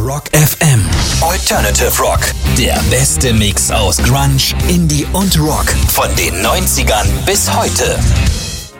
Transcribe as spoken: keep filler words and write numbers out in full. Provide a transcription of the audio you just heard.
Rock F M. Alternative Rock. Der beste Mix aus Grunge, Indie und Rock. Von den neunzigern bis heute.